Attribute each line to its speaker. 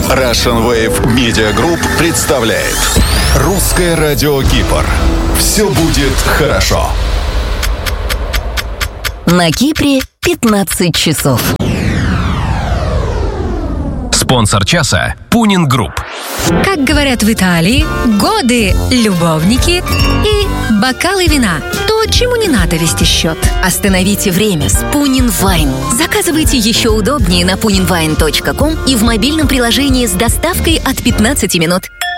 Speaker 1: Russian Wave Media Group представляет Русское радио Кипр. Все будет хорошо.
Speaker 2: На Кипре 15 часов.
Speaker 3: Спонсор часа – Пунин Групп.
Speaker 4: Как говорят в Италии, годы, любовники и бокалы вина. То, чему не надо вести счет.
Speaker 2: Остановите время с Пунин Вайн. Заказывайте еще удобнее на puninwine.com и в мобильном приложении с доставкой от 15 минут.